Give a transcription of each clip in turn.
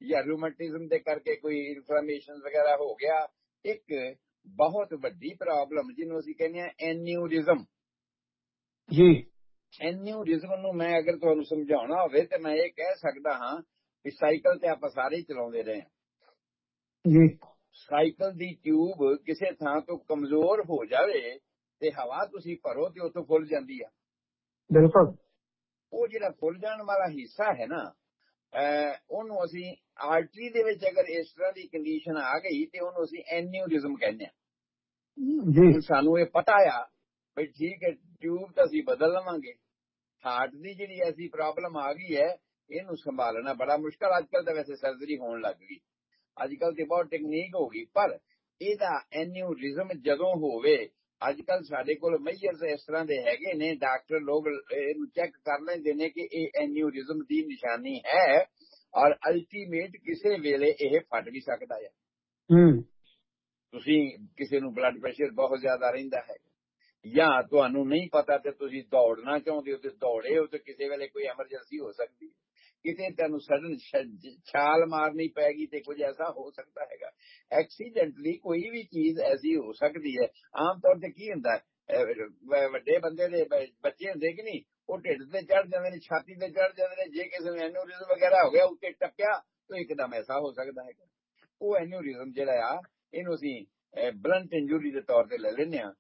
ਜਾਂ ਰੂਮੈਟਿਜ਼ਮ ਦੇ ਕਰਕੇ ਕੋਈ ਇਨਫਲੇਮੇਸ਼ਨ ਵਗੈਰਾ ਹੋ ਗਿਆ। ਇੱਕ ਬਹੁਤ ਵੱਡੀ ਪ੍ਰੋਬਲਮ ਜਿਹਨੂੰ ਅਸੀਂ ਕਹਿੰਦੇ ਹਾਂ ਐਨਿਊਰਿਜ਼ਮ ਜੀ। ਐਨਿਊਰਿਜ਼ਮ ਨੂੰ ਮੈਂ ਅਗਰ ਤੁਹਾਨੂੰ ਸਮਝਾਉਣਾ ਹੋਵੇ ਤੇ ਮੈਂ ਇਹ ਕਹਿ ਸਕਦਾ ਹਾਂ ਕਿ ਸਾਈਕਲ ਤੇ ਆਪਾਂ ਸਾਰੇ ਹੀ ਚਲਾਉਂਦੇ ਰਹੇ ਹਾਂ ਜੀ। ਸਾਈਕਲ ਦੀ ਟਿਊਬ ਕਿਸੇ ਥਾਂ ਤੋਂ ਕਮਜ਼ੋਰ ਹੋ ਜਾਵੇ ਤੇ ਹਵਾ ਤੁਸੀਂ ਭਰੋ ਤੇ ਉੱਥੋਂ ਫੁੱਲ ਜਾਂਦੀ ਆ। ਬਿਲਕੁਲ। ਉਹ ਜਿਹੜਾ ਫੁੱਲ ਜਾਣ ਵਾਲਾ ਹਿੱਸਾ ਹੈ ਨਾ ਉਹਨੂੰ ਅਸੀਂ ਆਰਟਰੀ ਦੇ ਵਿੱਚ ਅਗਰ ਇਸ ਤਰ੍ਹਾਂ ਦੀ ਕੰਡੀਸ਼ਨ ਆ ਗਈ ਤੇ ਉਹਨੂੰ ਅਸੀਂ ਐਨਿਊਰਿਜ਼ਮ ਕਹਿੰਦੇ ਹਾਂ ਜੀ। ਸਾਨੂੰ ਇਹ ਪਤਾ ਆ ਵੀ ਠੀਕ ਹੈ ਟਿਊਬ ਤਾਂ ਅਸੀਂ ਬਦਲ ਲਵਾਂਗੇ। ਹਾਰਟ ਦੀ ਜਿਹੜੀ ਐਸੀ ਪ੍ਰੋਬਲਮ ਆ ਗਈ ਹੈ ਇਹਨੂੰ ਸੰਭਾਲਣਾ ਬੜਾ ਮੁਸ਼ਕਲ। ਅੱਜ ਕੱਲ ਤਾਂ ਵੈਸੇ ਸਰਜਰੀ ਹੋਣ ਲੱਗ ਗਈ, ਅੱਜ ਕੱਲ ਤੇ ਬਹੁਤ ਟੈਕਨੀਕ ਹੋ ਗਈ, ਪਰ ਇਹਦਾ ਐਨਿਊਰਿਜ਼ਮ ਜਦੋਂ ਹੋਵੇ ਅੱਜ ਕੱਲ ਸਾਡੇ ਕੋਲ ਮੇਜਰਸ ਇਸ ਤਰ੍ਹਾਂ ਦੇ ਹੈਗੇ ਨੇ, ਡਾਕਟਰ ਲੋਕ ਇਹਨੂੰ ਚੈੱਕ ਕਰ ਲੈਂਦੇ ਨੇ ਕਿ ਇਹ ਐਨਿਊਰਿਜ਼ਮ ਦੀ ਨਿਸ਼ਾਨੀ ਹੈ ਔਰ ਅਲਟੀਮੇਟ ਕਿਸੇ ਵੇਲੇ ਇਹ ਫਟ ਵੀ ਸਕਦਾ ਹੈ। ਤੁਸੀਂ ਕਿਸੇ ਨੂੰ ਬਲੱਡ ਪ੍ਰੈਸ਼ਰ ਬਹੁਤ ਜ਼ਿਆਦਾ ਰਹਿੰਦਾ ਹੈ ਜਾਂ ਤੁਹਾਨੂੰ ਨਹੀਂ ਪਤਾ ਤੇ ਤੁਸੀਂ ਦੌੜਨਾ ਚਾਹੁੰਦੇ ਹੋ ਤੇ ਦੌੜੇ ਹੋ ਤੇ ਕਿਸੇ ਵੇਲੇ ਕੋਈ ਐਮਰਜੈਂਸੀ ਹੋ ਸਕਦੀ ਹੈ, ਕਿਤੇ ਤੁਹਾਨੂੰ ਸਡਨ ਛਾਲ ਮਾਰਨੀ ਪੈਗੀ ਤੇ ਕੁਝ ਐਸਾ ਹੋ ਸਕਦਾ ਹੈਗਾ। ਐਕਸੀਡੈਂਟਲੀ ਕੋਈ ਵੀ ਚੀਜ਼ ਐਸੀ ਹੋ ਸਕਦੀ ਹੈ। ਆਮ ਤੌਰ ਤੇ ਕੀ ਹੁੰਦਾ ਵੱਡੇ ਬੰਦੇ ਦੇ ਬੱਚੇ ਹੁੰਦੇ ਕਿ ਨਹੀਂ, ਉਹ ਢਿੱਡ ਤੇ ਚੜ ਜਾਂਦੇ ਨੇ, ਛਾਤੀ ਤੇ ਚੜ ਜਾਂਦੇ ਨੇ। ਜੇ ਕਿਸੇ ਨੂੰ ਐਨਿਊਰਿਜ਼ਮ ਵਗੈਰਾ ਹੋ ਗਿਆ ਉੱਤੇ ਟੱਪਿਆ ਤਾਂ ਇੱਕਦਮ ਐਸਾ ਹੋ ਸਕਦਾ ਹੈਗਾ। ਉਹ ਐਨਿਊਰਿਜ਼ਮ ਜਿਹੜਾ ਆ ਇਹਨੂੰ ਅਸੀਂ ਬਲੰਟ ਇੰਜੂਰੀ ਦੇ ਤੌਰ ਤੇ ਲੈ ਲੈਂਦੇ ਹਾਂ।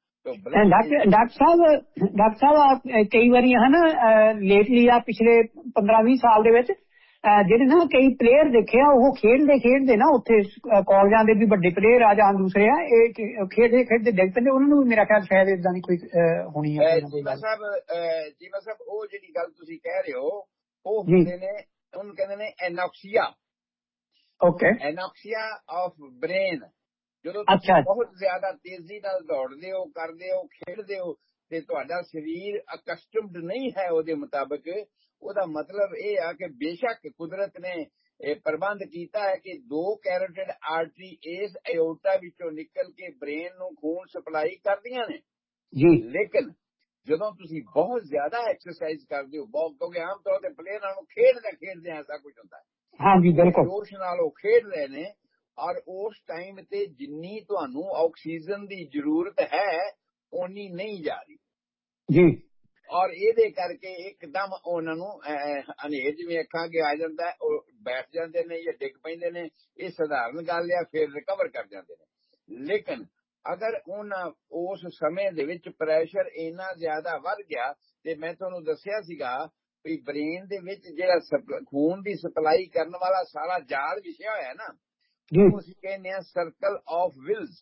ਡਾਕਟਰ ਸਾਹਿਬ ਕਈ ਵਾਰੀ ਹੈ ਨਾ ਲੇਟਲੀ ਆ ਪਿਛਲੇ 15-20 ਸਾਲ ਦੇ ਵਿੱਚ ਜਿਹੜੇ ਨਾ ਕਈ ਪਲੇਅਰ ਦੇਖੇ ਆ ਉਹ ਖੇਡਦੇ ਨਾ ਉੱਥੇ ਕਾਲਜਾਂ ਦੇ ਵੀ ਵੱਡੇ ਪਲੇਅਰ ਆ ਜਾਂ ਦੂਸਰੇ ਆ ਇਹ ਖੇਡਦੇ ਡਿੱਗ ਪੈਂਦੇ। ਉਹਨਾਂ ਨੂੰ ਵੀ ਮੇਰਾ ਖਿਆਲ ਸ਼ਾਇਦ ਇਦਾਂ ਦੀ ਕੋਈ ਹੋਣੀ ਹੈ। ਜੀਵਾ ਸਾਹਿਬ ਉਹ ਜਿਹੜੀ ਗੱਲ ਤੁਸੀਂ ਕਹਿ ਰਹੇ ਹੋ ਉਹ ਹੁੰਦੇ ਨੇ, ਉਹਨੂੰ ਕਹਿੰਦੇ ਨੇ ਐਨੋਕਸੀਆ। ਐਨੋਕਸੀਆ ਆਫ ਬ੍ਰੇਨ। ਜਦੋਂ ਤੁਸੀਂ ਬਹੁਤ ਜ਼ਿਆਦਾ ਤੇਜ਼ੀ ਨਾਲ ਦੌੜਦੇ ਹੋ, ਕਰਦੇ ਹੋ, ਖੇਡਦੇ ਹੋ ਤੇ ਤੁਹਾਡਾ ਸਰੀਰ ਅਕਸਟਮਡ ਨਹੀਂ ਹੈ ਉਹਦੇ ਮੁਤਾਬਕ, ਉਹਦਾ ਮਤਲਬ ਇਹ ਆ ਕਿ ਬੇਸ਼ੱਕ ਕੁਦਰਤ ਨੇ ਇਹ ਪ੍ਰਬੰਧ ਕੀਤਾ ਹੈ ਕਿ 2 ਕੈਰੋਟਿਡ ਆਰਟਰੀ ਇਸ ਐਓਰਟਾ ਵਿੱਚੋਂ ਨਿਕਲ ਕੇ ਬ੍ਰੇਨ ਨੂੰ ਖੂਨ ਸਪਲਾਈ ਕਰਦੀਆਂ ਨੇ ਜੀ, ਲੇਕਿਨ ਜਦੋਂ ਤੁਸੀਂ ਬਹੁਤ ਜ਼ਿਆਦਾ ਐਕਸਰਸਾਈਜ਼ ਕਰਦੇ ਹੋ, ਕਿਉਂਕਿ ਆਮ ਤੌਰ ਤੇ ਪਲੇਅਰਾਂ ਨੂੰ ਖੇਡਦੇ ਐਸਾ ਕੁਝ ਹੁੰਦਾ ਹੈ। ਹਾਂਜੀ ਬਿਲਕੁਲ। ਜੋਸ਼ ਨਾਲ ਉਹ ਖੇਡ ਰਹੇ ਨੇ ਔਰ ਉਸ ਟਾਈਮ ਤੇ ਜਿੰਨੀ ਤੁਹਾਨੂੰ ਆਕਸੀਜਨ ਦੀ ਜ਼ਰੂਰਤ ਹੈ ਓਨੀ ਨਹੀਂ ਜਾ ਰਹੀ ਜੀ, ਔਰ ਇਹਦੇ ਕਰਕੇ ਇੱਕਦਮ ਉਹਨਾਂ ਨੂੰ ਹਨੇਰ ਜਿਵੇਂ ਅੱਖਾਂ ਅੱਗੇ ਆ ਜਾਂਦਾ, ਉਹ ਬੈਠ ਜਾਂਦੇ ਨੇ ਜਾਂ ਡਿੱਗ ਪੈਂਦੇ ਨੇ। ਇਹ ਸਧਾਰਨ ਗੱਲ ਆ, ਫਿਰ ਰਿਕਵਰ ਕਰ ਜਾਂਦੇ ਨੇ। ਲੇਕਿਨ ਅਗਰ ਉਹਨਾਂ ਉਸ ਸਮੇਂ ਦੇ ਵਿੱਚ ਪ੍ਰੈਸ਼ਰ ਇੰਨਾ ਜ਼ਿਆਦਾ ਵੱਧ ਗਿਆ ਤੇ ਮੈਂ ਤੁਹਾਨੂੰ ਦੱਸਿਆ ਸੀਗਾ ਵੀ ਬ੍ਰੇਨ ਦੇ ਵਿੱਚ ਜਿਹੜਾ ਖੂਨ ਦੀ ਸਪਲਾਈ ਕਰਨ ਵਾਲਾ ਸਾਰਾ ਜਾਲ ਵਿਛਿਆ ਹੋਇਆ ਨਾ, ਉਹ ਅਸੀਂ ਕਹਿੰਦੇ ਹਾਂ circle of wills.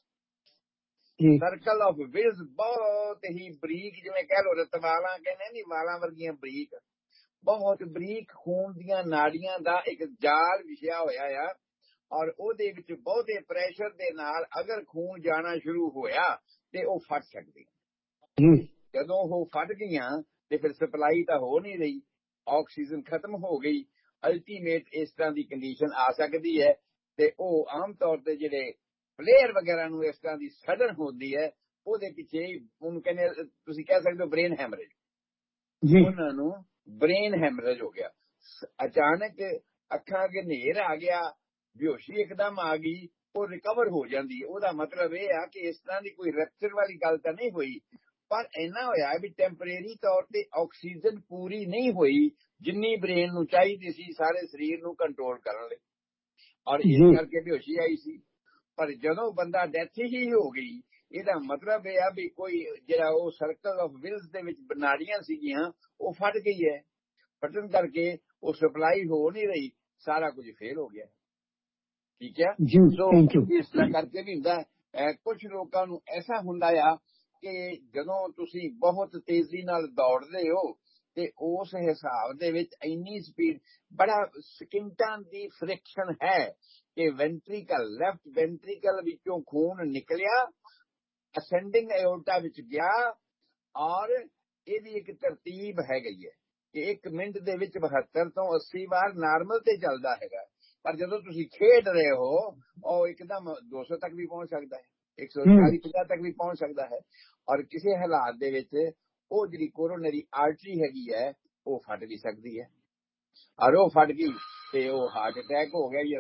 Circle of wills ਬਹੁਤ ਹੀ ਬਰੀਕ, ਜਿਵੇਂ ਕਹਿ ਲੋ ਰਤਵਾਲਾਂ ਕਹਿੰਦੇ ਨਹੀਂ, ਵਾਲਾਂ ਵਰਗੀਆਂ ਬਰੀਕ, ਬਹੁਤ ਬਰੀਕ ਖੂਨ ਦੀਆਂ ਨਾੜੀਆਂ ਦਾ ਇੱਕ ਜਾਲ ਵਿਛਿਆ ਹੋਇਆ ਆ ਔਰ ਉਹਦੇ ਵਿੱਚ ਬਹੁਤੇ ਪ੍ਰੈਸ਼ਰ ਦੇ ਨਾਲ ਅਗਰ ਖੂਨ ਜਾਣਾ ਸ਼ੁਰੂ ਹੋਇਆ ਤੇ ਉਹ ਫਟ ਸਕਦੀਆਂ। ਜਦੋਂ ਉਹ ਫਟ ਗਈਆਂ ਤੇ ਫਿਰ ਸਪਲਾਈ ਤਾਂ ਹੋ ਨਹੀਂ ਰਹੀ, ਆਕਸੀਜਨ ਖਤਮ ਹੋ ਗਈ। ਅਲਟੀਮੇਟ ਇਸ ਤਰ੍ਹਾਂ ਦੀ ਕੰਡੀਸ਼ਨ ਆ ਸਕਦੀ ਹੈ ਤੇ ਉਹ ਆਮ ਤੌਰ ਤੇ ਜਿਹੜੇ ਪਲੇਅਰ ਵਗੈਰਾ ਨੂੰ ਇਸ ਤਰ੍ਹਾਂ ਦੀ ਸਡਨ ਹੁੰਦੀ ਹੈ, ਉਹਦੇ ਪਿੱਛੇ ਉਹਨੂੰ ਕਹਿੰਦੇ, ਤੁਸੀਂ ਕਹਿ ਸਕਦੇ ਹੋ ਬ੍ਰੇਨ ਹੈਮਰੇਜ। ਉਹਨਾਂ ਨੂੰ ਬ੍ਰੇਨ ਹੈਮਰੇਜ ਹੋ ਗਿਆ, ਅਚਾਨਕ ਅੱਖਾਂ ਅੱਗੇ ਹਨੇਰ ਆ ਗਿਆ, ਬੇਹੋਸ਼ੀ ਇੱਕਦਮ ਆ ਗਈ, ਉਹ ਰਿਕਵਰ ਹੋ ਜਾਂਦੀ ਹੈ। ਉਹਦਾ ਮਤਲਬ ਇਹ ਆ ਕਿ ਇਸ ਤਰ੍ਹਾਂ ਦੀ ਕੋਈ ਰੈਪਚਰ ਵਾਲੀ ਗੱਲ ਤਾਂ ਨਹੀਂ ਹੋਈ, ਪਰ ਇੰਨਾ ਹੋਇਆ ਵੀ ਟੈਂਪਰੇਰੀ ਤੌਰ ਤੇ ਆਕਸੀਜਨ ਪੂਰੀ ਨਹੀਂ ਹੋਈ ਜਿੰਨੀ ਬ੍ਰੇਨ ਨੂੰ ਚਾਹੀਦੀ ਸੀ ਸਾਰੇ ਸਰੀਰ ਨੂੰ ਕੰਟਰੋਲ ਕਰਨ ਲਈ, ਔਰ ਇਸ ਕਰਕੇ ਬੇਹੋਸ਼ੀ ਆਈ ਸੀ। ਪਰ ਜਦੋਂ ਬੰਦਾ ਡੈਥ ਹੀ ਹੋ ਗਈ, ਇਹਦਾ ਮਤਲਬ ਇਹ ਆ ਵੀ ਕੋਈ ਜਿਹੜਾ ਉਹ ਸਰਕਲ ਆਫ ਵਿਲਸ ਦੇ ਵਿੱਚ ਨਾੜੀਆਂ ਸੀਗੀਆਂ ਉਹ ਫਟ ਗਈ ਹੈ। ਫਟਣ ਕਰਕੇ ਉਹ ਸਪਲਾਈ ਹੋ ਨਹੀਂ ਰਹੀ, ਸਾਰਾ ਕੁਝ ਫੇਲ ਹੋ ਗਿਆ। ਠੀਕ ਹੈ, ਇਸ ਤਰ੍ਹਾਂ ਕਰਕੇ ਵੀ ਹੁੰਦਾ। ਕੁਝ ਲੋਕਾਂ ਨੂੰ ਐਸਾ ਹੁੰਦਾ ਆ ਕਿ ਜਦੋਂ ਤੁਸੀਂ ਬਹੁਤ ਤੇਜ਼ੀ ਨਾਲ ਦੌੜਦੇ ਹੋ ਤੇ ਉਸ ਹਿਸਾਬ ਦੇ ਵਿੱਚ ਇੰਨੀ ਸਪੀਡ, ਬੜਾ ਸਕਿੰਟਾਂ ਦੀ ਫ੍ਰਿਕਸ਼ਨ ਹੈ ਕਿ ਵੈਂਟਰੀਕਲ, ਲੈਫਟ ਵੈਂਟਰੀਕਲ ਵਿੱਚੋਂ ਖੂਨ ਨਿਕਲਿਆ, ਅਸੈਂਡਿੰਗ ਐਓਰਟਾ ਵਿੱਚ ਗਿਆ ਔਰ ਇਹਦੀ ਇੱਕ ਤਰਤੀਬ ਹੈ ਗਈ ਹੈ ਕਿ 1 ਮਿੰਟ ਦੇ ਵਿੱਚ 72 ਤੋਂ 80 ਵਾਰ ਨਾਰਮਲ ਤੇ ਚੱਲਦਾ ਹੈਗਾ। ਪਰ ਜਦੋਂ ਤੁਸੀਂ ਖੇਡ ਰਹੇ ਹੋ ਉਹ ਇੱਕਦਮ 200 ਤੱਕ ਵੀ ਪਹੁੰਚ ਸਕਦਾ ਹੈ, 140-50 ਤੱਕ ਵੀ ਪਹੁੰਚ ਸਕਦਾ ਹੈ। ਔਰ ਕਿਸੇ ਹਾਲਾਤ ਦੇ ਵਿੱਚ ਉਹ ਜਿਹੜੀ ਕੋਰੋਨਰੀ ਆਰਟਰੀ ਹੈਗੀ ਹੈ ਉਹ ਫਟ ਵੀ ਸਕਦੀ ਹੈ, ਔਰ ਉਹ ਫਟ ਗਈ ਤੇ ਉਹ ਹਾਰਟ ਅਟੈਕ ਹੋ ਗਿਆ ਜਾਂ